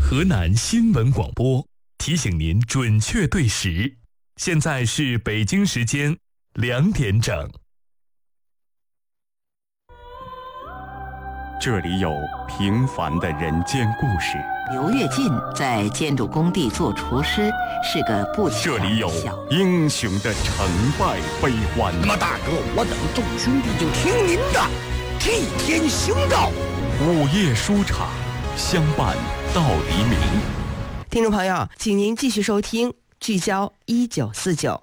河南新闻广播提醒您准确对时，现在是北京时间2点整。 这里有平凡的人间故事。 刘跃进在建筑工地做厨师，是个不起眼的小。 这里有英雄的成败悲欢。 那么大哥，我等众兄弟就听您的，替天行道。 午夜书场，相伴到黎明。 听众朋友，请您继续收听聚焦1949。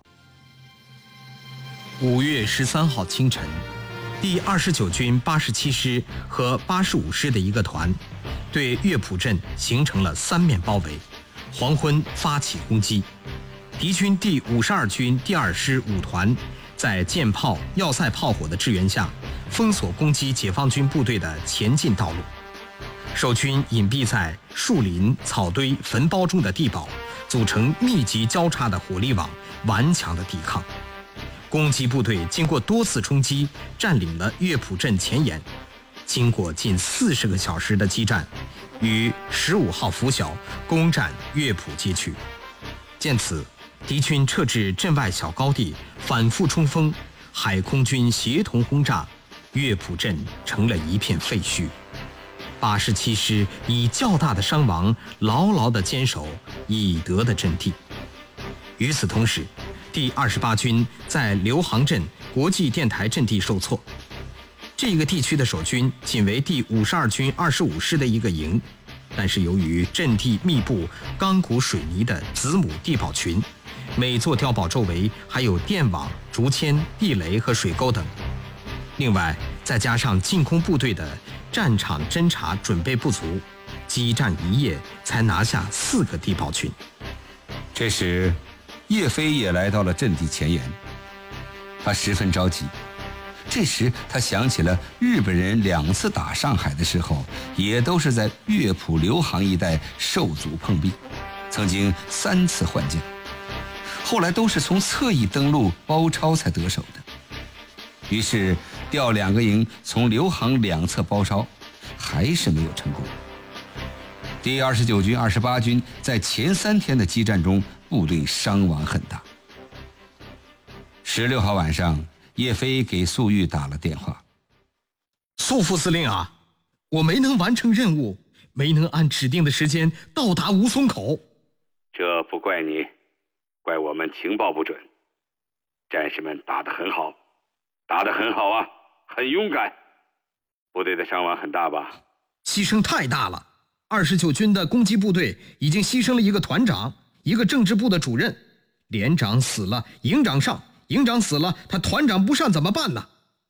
5月13号清晨，第29军87师和85师的一个团对乐浦镇形成了3面包围，黄昏发起攻击。敌军第52军第2师5团在舰炮、要塞炮火的支援下，封锁攻击解放军部队的前进道路。守军隐蔽在树林、草堆、坟包中的地堡，组成密集交叉的火力网，顽强的抵抗。攻击部队经过多次冲击，占领了乐浦镇前沿。经过近40个小时的激战，于15号拂晓攻占乐浦街区。见此，敌军撤至镇外小高地，反复冲锋，海空军协同轰炸，乐浦镇成了一片废墟。87师以较大的伤亡，牢牢地坚守已得的阵地。与此同时，第28军在刘杭镇国际电台阵地受挫。这个地区的守军仅为第52军25师的一个营，但是由于阵地密布钢骨水泥的子母地堡群，每座碉堡周围还有电网、竹签、地雷和水沟等。另外，再加上进攻部队的战场侦察准备不足，激战一夜才拿下4个地堡群。 这时，叶飞也来到了阵地前沿，他十分着急。这时他想起了日本人2次打上海的时候，也都是在乐浦刘杭一带受阻碰壁，曾经3次换将，后来都是从侧翼登陆包抄才得手的。于是调2个营从刘杭2侧包抄，还是没有成功。第29军、28军在前3天的激战中，部队伤亡很大。16号晚上，叶飞给粟裕打了电话：“ 粟副司令啊，我没能完成任务，没能按指定的时间到达吴淞口。 这不怪你，怪我们情报不准。战士们打得很好，打得很好啊，很勇敢。部队的伤亡很大吧？ 牺牲太大了。29军的攻击部队已经牺牲了一个团长，一个政治部的主任，连长死了，营长上，营长死了，他团长不上怎么办呢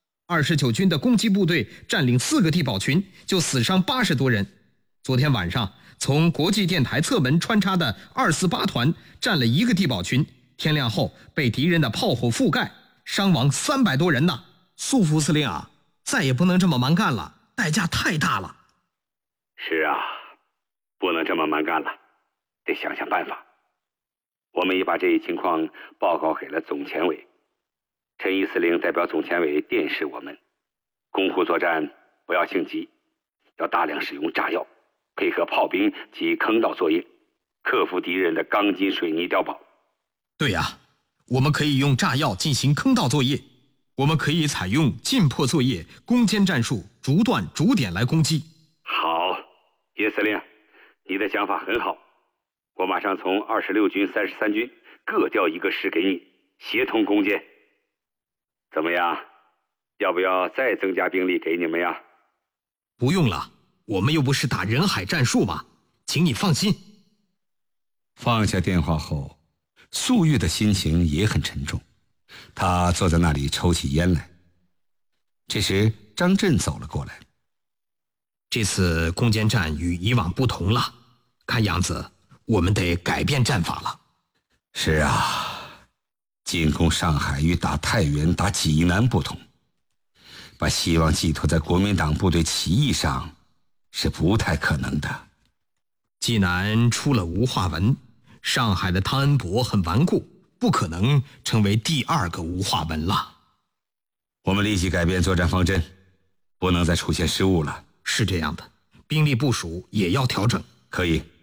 ？29军的攻击部队占领4个地堡群，就死伤80多人。昨天晚上，从国际电台侧门穿插的248团占了1个地堡群，天亮后被敌人的炮火覆盖，伤亡300多人呢。粟副司令啊，再也不能这么蛮干了，代价太大了。 是啊，不能这么蛮干了，得想想办法。我们也把这一情况报告给了总前委，陈毅司令代表总前委电示我们，攻沪作战不要性急，要大量使用炸药，配合炮兵及坑道作业，克服敌人的钢筋水泥碉堡。 对呀，我们可以用炸药进行坑道作业，我们可以采用进破作业、攻坚战术，逐段逐点来攻击。 好，叶司令，你的想法很好，我马上从26军、33军各调1个师给你，协同攻坚。怎么样？要不要再增加兵力给你们呀？ 不用了，我们又不是打人海战术嘛，请你放心。 放下电话后，粟裕的心情也很沉重，他坐在那里抽起烟来。这时张震走了过来：“ 这次攻坚战与以往不同了，看样子我们得改变战法了。” 是啊，进攻上海与打太原、打济南不同，把希望寄托在国民党部队起义上是不太可能的。 济南出了吴化文，上海的汤恩伯很顽固，不可能成为第2个吴化文了。 我们立即改变作战方针，不能再出现失误了。 是这样的，兵力部署也要调整。 可以，